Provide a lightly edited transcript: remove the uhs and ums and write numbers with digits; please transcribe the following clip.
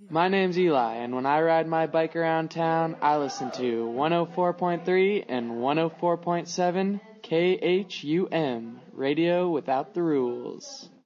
My name's Eli, and when I ride my bike around town, I listen to 104.3 and 104.7 KHUM, Radio Without the Rules.